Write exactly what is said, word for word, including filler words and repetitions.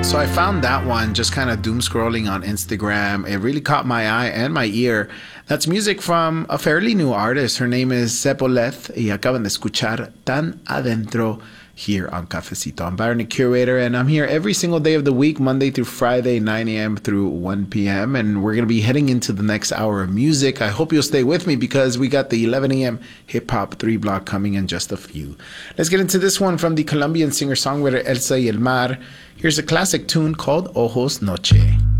So I found that one just kind of doom scrolling on Instagram. It really caught my eye and my ear. That's music from a fairly new artist. Her name is Sepoleth y acaban de escuchar Tan Adentro here on Cafecito. I'm Byron, the curator, and I'm here every single day of the week, Monday through Friday, nine a.m. through one p.m. And we're going to be heading into the next hour of music. I hope you'll stay with me because we got the eleven a.m. hip-hop three block coming in just a few. Let's get into this one from the Colombian singer-songwriter Elsa y El Mar. Here's a classic tune called Ojos Noche.